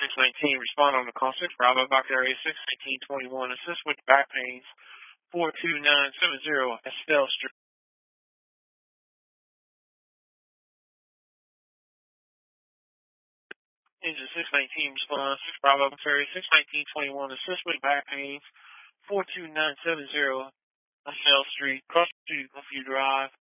619, respond on the call 6, Bravo, Box Area 61921, assist with back pains, 42970, Estelle Street. Engine 619, respond 6, Bravo, Box Area 61921, assist with back pains, 42970, Estelle Street, cross to Cliffview Drive.